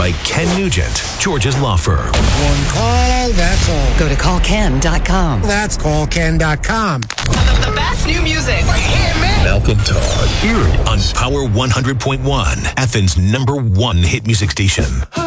by Ken Nugent, George's law firm. One call, that's all. Go to callken.com. That's callken.com. The best new music. Right here, man. Malcolm Todd. Here on Power 100.1, Athens' #1 hit music station.